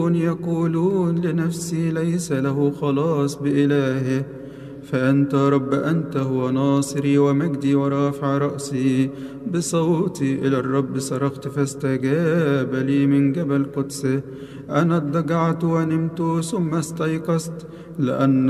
يقولون لنفسي ليس له خلاص بإلهه، فأنت رب أنت هو ناصري ومجدي ورافع رأسي. بصوتي إلى الرب صرخت فاستجاب لي من جبل قدسه. أنا اضطجعت ونمت ثم استيقظت، لأن